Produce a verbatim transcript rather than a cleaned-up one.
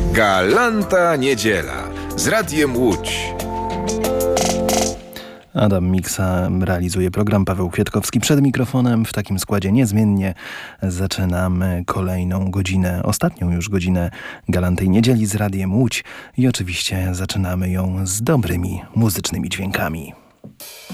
Galanta Niedziela z Radiem Łódź. Adam Miksa realizuje program, Paweł Kwiatkowski przed mikrofonem. W takim składzie niezmiennie zaczynamy kolejną godzinę, ostatnią już godzinę Galantej Niedzieli z Radiem Łódź i oczywiście zaczynamy ją z dobrymi muzycznymi dźwiękami.